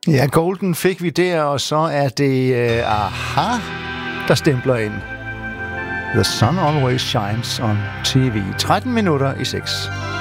Ja, Golden fik vi der, og så er det Aha, der stempler ind. The sun always shines on TV. 13 minutter i 6.